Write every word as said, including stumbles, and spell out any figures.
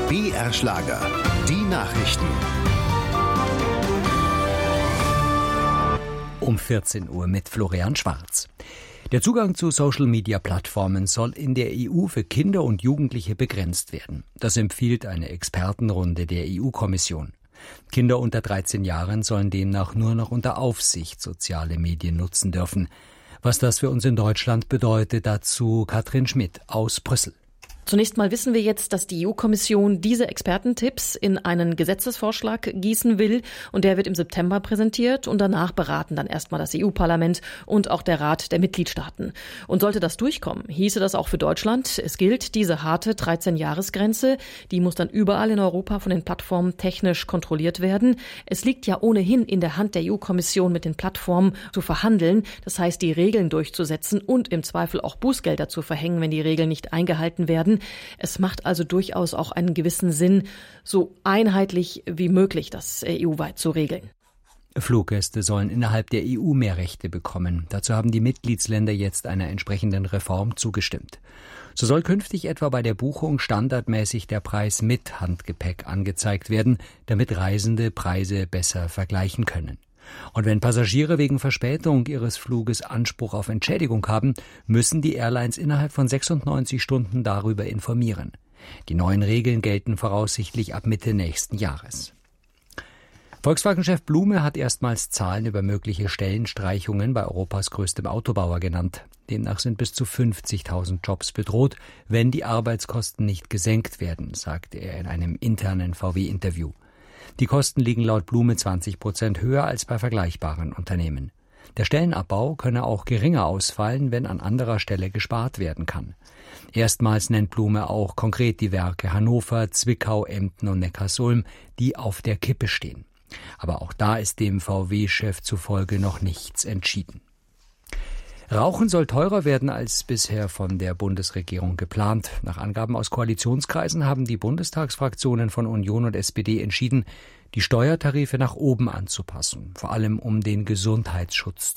B R Schlager, die Nachrichten. Um vierzehn Uhr mit Florian Schwarz. Der Zugang zu Social-Media-Plattformen soll in der E U für Kinder und Jugendliche begrenzt werden. Das empfiehlt eine Expertenrunde der E U-Kommission. Kinder unter dreizehn Jahren sollen demnach nur noch unter Aufsicht soziale Medien nutzen dürfen. Was das für uns in Deutschland bedeutet, dazu Katrin Schmidt aus Brüssel. Zunächst mal wissen wir jetzt, dass die E U-Kommission diese Expertentipps in einen Gesetzesvorschlag gießen will und der wird im September präsentiert und danach beraten dann erstmal das E U-Parlament und auch der Rat der Mitgliedstaaten. Und sollte das durchkommen, hieße das auch für Deutschland, es gilt diese harte dreizehn-Jahres-Grenze, die muss dann überall in Europa von den Plattformen technisch kontrolliert werden. Es liegt ja ohnehin in der Hand der E U-Kommission mit den Plattformen zu verhandeln, das heißt die Regeln durchzusetzen und im Zweifel auch Bußgelder zu verhängen, wenn die Regeln nicht eingehalten werden. Es macht also durchaus auch einen gewissen Sinn, so einheitlich wie möglich das E U-weit zu regeln. Fluggäste sollen innerhalb der E U mehr Rechte bekommen. Dazu haben die Mitgliedsländer jetzt einer entsprechenden Reform zugestimmt. So soll künftig etwa bei der Buchung standardmäßig der Preis mit Handgepäck angezeigt werden, damit Reisende Preise besser vergleichen können. Und wenn Passagiere wegen Verspätung ihres Fluges Anspruch auf Entschädigung haben, müssen die Airlines innerhalb von sechsundneunzig Stunden darüber informieren. Die neuen Regeln gelten voraussichtlich ab Mitte nächsten Jahres. Volkswagen-Chef Blume hat erstmals Zahlen über mögliche Stellenstreichungen bei Europas größtem Autobauer genannt. Demnach sind bis zu fünfzigtausend Jobs bedroht, wenn die Arbeitskosten nicht gesenkt werden, sagte er in einem internen V W-Interview. Die Kosten liegen laut Blume zwanzig Prozent höher als bei vergleichbaren Unternehmen. Der Stellenabbau könne auch geringer ausfallen, wenn an anderer Stelle gespart werden kann. Erstmals nennt Blume auch konkret die Werke Hannover, Zwickau, Emden und Neckarsulm, die auf der Kippe stehen. Aber auch da ist dem V W-Chef zufolge noch nichts entschieden. Rauchen soll teurer werden als bisher von der Bundesregierung geplant. Nach Angaben aus Koalitionskreisen haben die Bundestagsfraktionen von Union und S P D entschieden, die Steuertarife nach oben anzupassen, vor allem um den Gesundheitsschutz